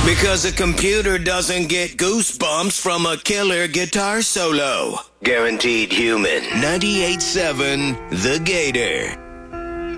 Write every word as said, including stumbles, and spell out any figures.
Because a computer doesn't get goosebumps from a killer guitar solo. Guaranteed Human. ninety-eight point seven The Gator.